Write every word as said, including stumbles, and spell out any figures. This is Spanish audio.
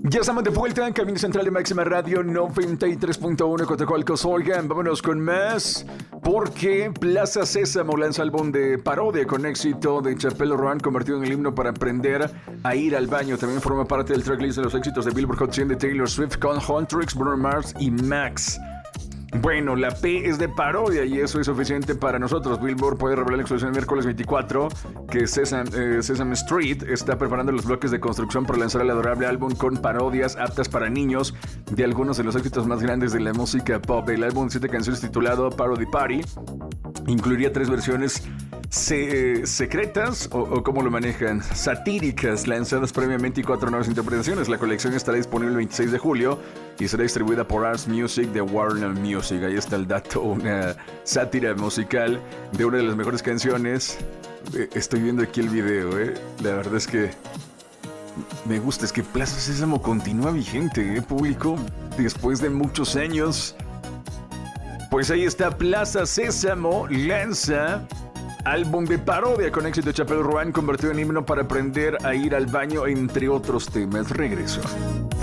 Ya estamos de vuelta en Camino Central de Máxima Radio noventa y tres punto uno Coatzacoalcos. Oigan, vámonos con más, porque Plaza Sésamo lanza álbum de parodia con éxito de Chapelle Roan, convertido en el himno para aprender a ir al baño. También forma parte del tracklist de los éxitos de Billboard Hot cien de Taylor Swift con Huntrix, Bruno Mars y Max. Bueno, la P es de parodia y eso es suficiente para nosotros. Billboard puede revelar la exclusión el miércoles veinticuatro que Sesame, eh, Sesame Street está preparando los bloques de construcción para lanzar el adorable álbum con parodias aptas para niños de algunos de los éxitos más grandes de la música pop. El álbum de siete canciones titulado Parody Party incluiría tres versiones Se, secretas o, o cómo lo manejan, satíricas, lanzadas previamente y cuatro nuevas interpretaciones. La colección estará disponible el veintiséis de julio y será distribuida por Arts Music de Warner Music. Ahí está el dato, una sátira musical de una de las mejores canciones. Eh, estoy viendo aquí el video, eh. La verdad es que me gusta, es que Plaza Sésamo continúa vigente, eh, público, después de muchos años. Pues ahí está, Plaza Sésamo lanza álbum de parodia con éxito de Chapelle Roan, convertido en himno para aprender a ir al baño, entre otros temas. Regreso.